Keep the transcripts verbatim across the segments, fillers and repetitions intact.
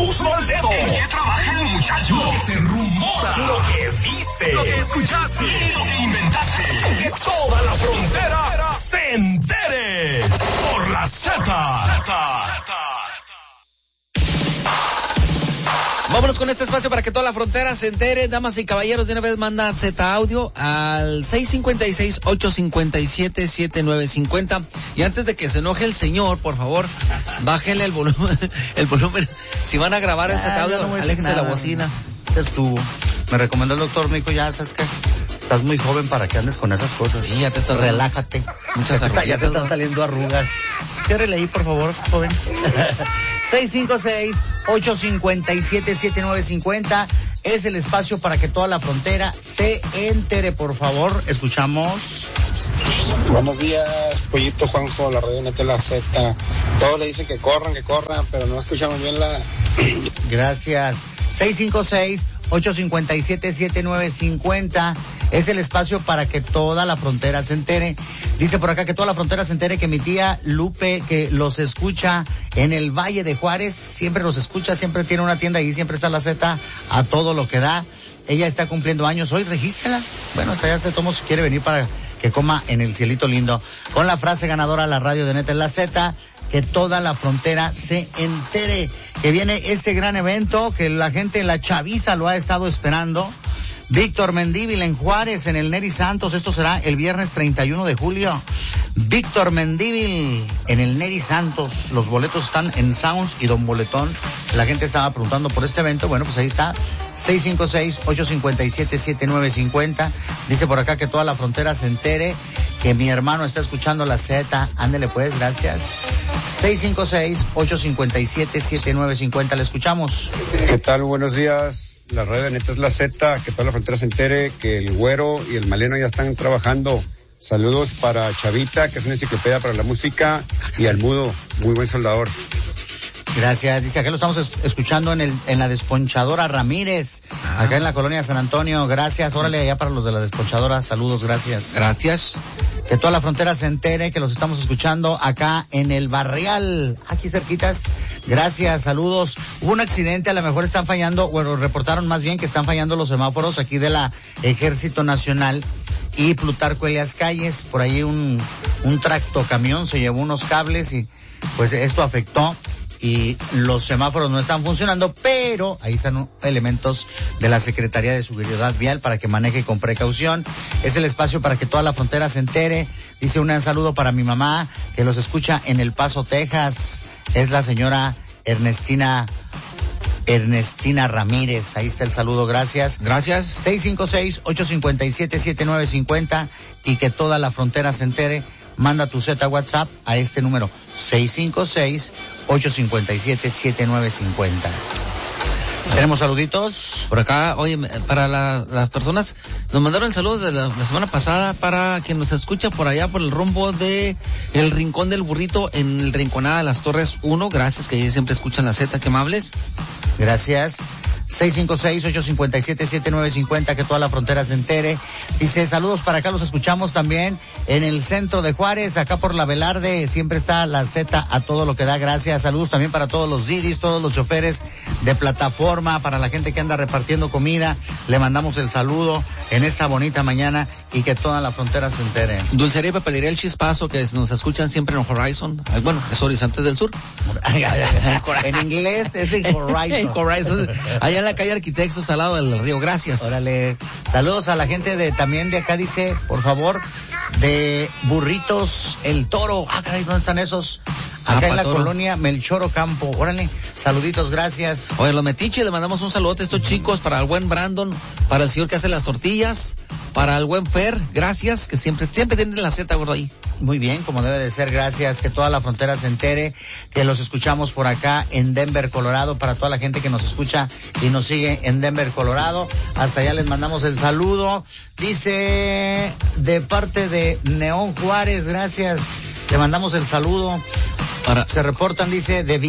puso al dedo. ¿En qué trabaja el muchacho? Lo que se rumora. Lo que viste. Lo que escuchaste. Y lo que inventaste. Que toda la frontera se entere. Por la Z. Vámonos con este espacio para que toda la frontera se entere. Damas y caballeros, de una vez manda Z Audio al seis cinco seis, ocho cinco siete, siete nueve cinco cero. Y antes de que se enoje el señor, por favor, bájenle el volumen. El volumen. Si van a grabar el Z Audio, no aléjense la bocina. Tú, me recomendó el doctor Mico, ya sabes que estás muy joven para que andes con esas cosas. Sí, ya te estás... Relájate. Muchas ya, te, ya te están saliendo arrugas. Ciérrele ahí, por favor, joven. seis cinco seis, ocho cinco siete, siete nueve cinco cero es el espacio para que toda la frontera se entere, por favor. Escuchamos. Buenos días, Pollito, Juanjo, la radio Neta La Z. Todos le dicen que corran, que corran, pero no escuchamos bien la... Gracias. seis cinco seis, ocho cinco siete, siete nueve cinco cero es el espacio para que toda la frontera se entere. Dice por acá que toda la frontera se entere que mi tía Lupe, que los escucha en el Valle de Juárez, siempre los escucha, siempre tiene una tienda y siempre está la Z a todo lo que da. Ella está cumpliendo años hoy, regístrala. Bueno, hasta allá te tomo si quiere venir para que coma en el cielito lindo. Con la frase ganadora, la radio de Neta en la Z, que toda la frontera se entere que viene ese gran evento que la gente, la chaviza lo ha estado esperando. Víctor Mendívil en Juárez, en el Neri Santos. Esto será el viernes treinta y uno de julio. Víctor Mendívil en el Neri Santos. Los boletos están en Sounds y Don Boletón. La gente estaba preguntando por este evento. Bueno, pues ahí está. seis cinco seis, ocho cinco siete, siete nueve cinco cero. Dice por acá que toda la frontera se entere que mi hermano está escuchando la Z. Ándele pues, gracias. seis cinco seis, ocho cinco siete, siete nueve cinco cero. Le escuchamos. ¿Qué tal? Buenos días. La radio de Neta es la Z, que toda la frontera se entere que el Güero y el Maleno ya están trabajando. Saludos para Chavita, que es una enciclopedia para la música, y al Mudo, muy buen soldador. Gracias. Dice, acá lo estamos es- escuchando en el en la desponchadora Ramírez, Ah. acá en la colonia San Antonio. Gracias. Órale, allá para los de la desponchadora. Saludos, gracias. Gracias. Que toda la frontera se entere que los estamos escuchando acá en el Barrial, aquí cerquitas. Gracias, saludos. Hubo un accidente, a lo mejor están fallando, bueno, reportaron más bien que están fallando los semáforos aquí de la Ejército Nacional y Plutarco Elias Calles. Por ahí un, un tractocamión se llevó unos cables y pues esto afectó y los semáforos no están funcionando, pero ahí están elementos de la Secretaría de Seguridad Vial para que maneje con precaución. Es el espacio para que toda la frontera se entere. Dice un saludo para mi mamá, que los escucha en El Paso, Texas. Es la señora Ernestina Ernestina Ramírez. Ahí está el saludo, gracias. Gracias. seis cinco seis, ocho cinco siete, siete nueve cinco cero y que toda la frontera se entere. Manda tu Z WhatsApp a este número seis cinco seis, ocho cinco siete, siete nueve cinco cero. ¿Tenemos saluditos? Por acá, oye, para la, las personas, nos mandaron el saludo de la, la semana pasada para quien nos escucha por allá, por el rumbo de el Rincón del Burrito, en el Rinconada de las Torres uno. Gracias, que siempre escuchan la Z, que amables. Gracias. seis cinco seis, ocho cinco siete, siete nueve cinco cero, que toda la frontera se entere. Dice, saludos para acá, los escuchamos también en el centro de Juárez, acá por la Velarde, siempre está la Z a todo lo que da, gracias. Saludos también para todos los didis, todos los choferes de plataforma, para la gente que anda repartiendo comida, le mandamos el saludo en esta bonita mañana y que toda la frontera se entere. Dulcería y Papelería El Chispazo, que nos escuchan siempre en Horizon. Bueno, es Horizontes del Sur. En inglés es en Horizon. Horizon. Allá en la calle Arquitectos, al lado del río. Gracias. Órale. Saludos a la gente de también de acá, dice, por favor, de Burritos El Toro. Ah, caray, ¿dónde están esos? Acá Ah, en la Patoro. colonia Melchor Ocampo. Órale. Saluditos, gracias. Oye, los metiches, le mandamos un saludote a estos chicos, para el buen Brandon, para el señor que hace las tortillas, para el buen Fer, gracias, que siempre, siempre tienen la Z, gordo, ahí. Muy bien, como debe de ser, gracias. Que toda la frontera se entere, que los escuchamos por acá en Denver, Colorado, para toda la gente que nos escucha y nos sigue en Denver, Colorado. Hasta allá les mandamos el saludo. Dice, de parte de Neón Juárez, gracias. Le mandamos el saludo. Para... Se reportan, dice, de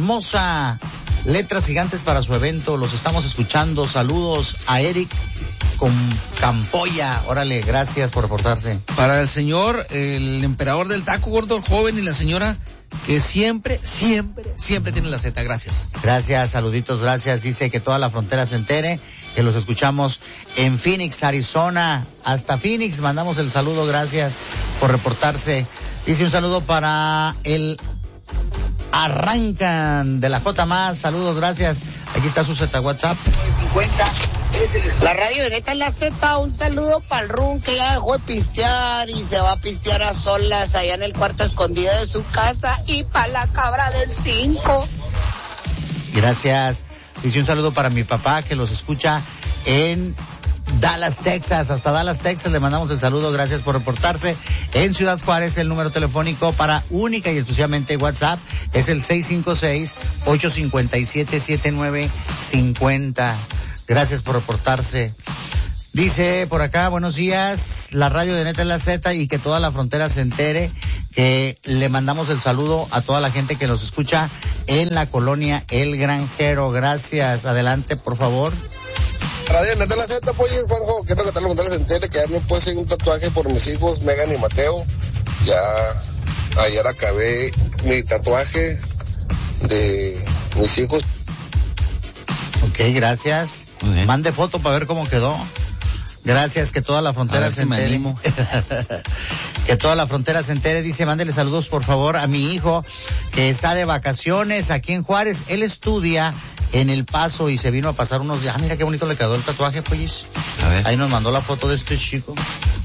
Villahermosa. Letras gigantes para su evento. Los estamos escuchando. Saludos a Eric con Campoya. Órale, gracias por reportarse. Para el señor, el emperador del taco, gordo, el joven, y la señora que siempre, siempre, siempre tiene la Z. Gracias. Gracias, saluditos, gracias. Dice que toda la frontera se entere, que los escuchamos en Phoenix, Arizona. Hasta Phoenix mandamos el saludo, gracias por reportarse. Dice un saludo para el Arrancan de la J más, saludos, gracias. Aquí está su Z WhatsApp. cincuenta La radio de Neta es la Z, un saludo para el Run que ya dejó de pistear y se va a pistear a solas allá en el cuarto escondido de su casa, y para la cabra del cinco. Gracias. Dice un saludo para mi papá que los escucha en Dallas, Texas. Hasta Dallas, Texas le mandamos el saludo, gracias por reportarse. En Ciudad Juárez el número telefónico para única y exclusivamente WhatsApp es el seis cinco seis, ocho cinco siete, siete nueve cinco cero. Gracias por reportarse. Dice por acá, buenos días, la radio de Neta es la Z, y que toda la frontera se entere que le mandamos el saludo a toda la gente que nos escucha en la colonia El Granjero. Gracias. Adelante, por favor. Radio Neta es la Z, pues, Juanjo, quiero que toda la frontera se entere que ya me puse un tatuaje por mis hijos, Megan y Mateo. Ya ayer acabé mi tatuaje de mis hijos. Ok, gracias. Mande foto para ver cómo quedó. Gracias, que toda la frontera se entere. Que toda la frontera se entere. Dice, mándele saludos por favor a mi hijo que está de vacaciones aquí en Juárez. Él estudia en El Paso y se vino a pasar unos días. Ah, mira qué bonito le quedó el tatuaje, pues. A ver. Ahí nos mandó la foto de este chico.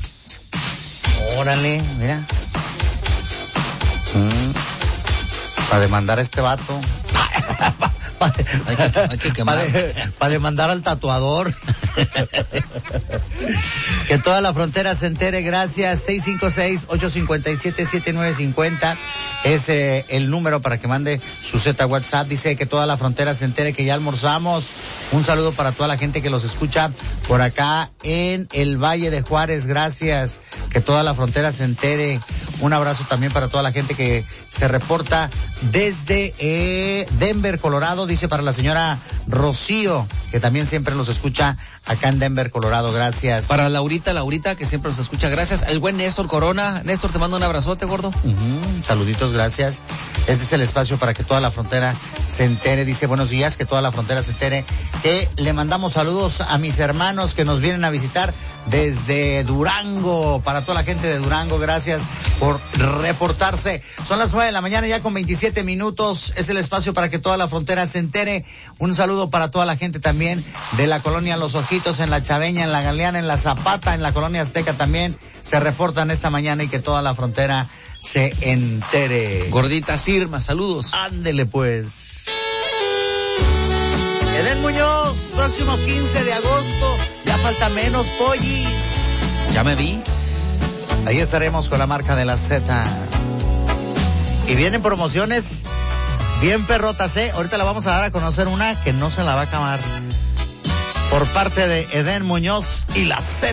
Órale, mira. Mm. Para demandar a este vato. Para hay que, hay que quemar. Pa de, pa demandar al tatuador. Que toda la frontera se entere, gracias. seis cinco seis, ocho cinco siete, siete nueve cinco cero es eh, el número para que mande su Z WhatsApp. Dice que toda la frontera se entere que ya almorzamos. Un saludo para toda la gente que los escucha por acá en el Valle de Juárez, gracias. Que toda la frontera se entere. Un abrazo también para toda la gente que se reporta desde eh, Denver, Colorado. Dice para la señora Rocío, que también siempre nos escucha acá en Denver, Colorado, gracias. Para Laurita, Laurita, que siempre nos escucha, gracias. El buen Néstor Corona. Néstor, te mando un abrazote, gordo. Uh-huh. Saluditos, gracias. Este es el espacio para que toda la frontera se entere. Dice, buenos días, que toda la frontera se entere. Que le mandamos saludos a mis hermanos que nos vienen a visitar desde Durango. Para toda la gente de Durango, gracias por reportarse. Son las nueve de la mañana ya con veintisiete minutos. Es el espacio para que toda la frontera se entere. Un saludo para toda la gente también de la colonia Los Ojitos, en la Chaveña, en la Galeana, en la Zapata, en la colonia Azteca también se reportan esta mañana, y que toda la frontera se entere. Gordita Sirma, saludos. Ándele pues. Eden Muñoz, próximo quince de agosto, ya falta menos, pollis. Ya me vi. Ahí estaremos con la marca de la Z. Y vienen promociones bien perrotas, ¿eh? Ahorita la vamos a dar a conocer una que no se la va a acabar. Por parte de Eden Muñoz y la Z.